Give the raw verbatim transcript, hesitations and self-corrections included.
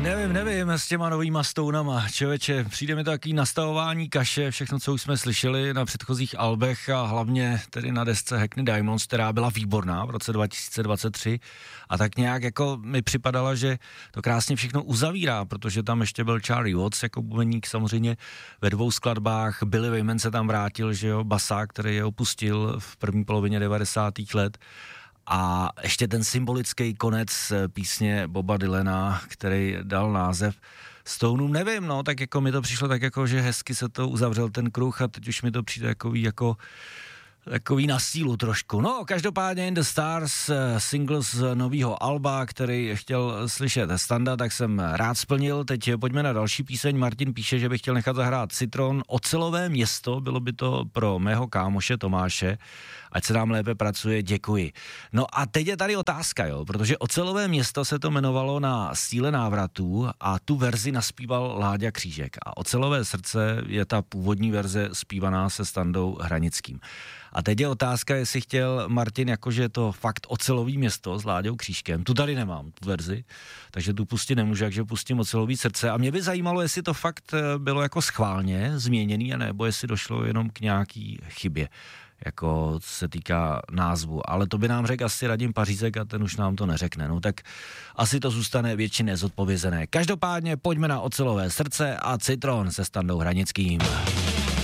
Nevím, nevím, s těma novýma stounama, člověče, přijde mi to takový nastavování kaše, všechno, co už jsme slyšeli na předchozích albech a hlavně tedy na desce Hackney Diamonds, která byla výborná v roce dva tisíce dvacet tři a tak nějak jako mi připadala, že to krásně všechno uzavírá, protože tam ještě byl Charlie Watts jako bubeník samozřejmě ve dvou skladbách, Billy Wayman se tam vrátil, že jo, basák, který je opustil v první polovině devadesátých let. A ještě ten symbolický konec písně Boba Dylana, který dal název Stoneům, nevím, no, tak jako mi to přišlo tak jako, že hezky se to uzavřel ten kruh a teď už mi to přijde takový jako takový na sílu trošku. No, každopádně In the Stars, single z novýho alba, který chtěl slyšet Standa, tak jsem rád splnil. Teď pojďme na další píseň. Martin píše, že by chtěl nechat zahrát Citron, Ocelové město, bylo by to pro mého kámoše Tomáše, ať se nám lépe pracuje, děkuji. No a teď je tady otázka, jo, protože Ocelové město se to jmenovalo na Síle návratů a tu verzi naspíval Láďa Křížek a Ocelové srdce je ta původní verze zpívaná se Standou Hranickým. A teď je otázka, jestli chtěl Martin jakože to fakt Ocelový město s Láďou Křížkem. Tu tady nemám, tu verzi, takže tu pustit nemůžu, takže pustím Ocelový srdce. A mě by zajímalo, jestli to fakt bylo jako schválně změněný, nebo jestli došlo jenom k nějaký chybě, jako se týká názvu. Ale to by nám řekl asi Radim Pařízek a ten už nám to neřekne. No tak asi to zůstane většině zodpovězené. Každopádně pojďme na Ocelové srdce a Citron se Standou Hranickým.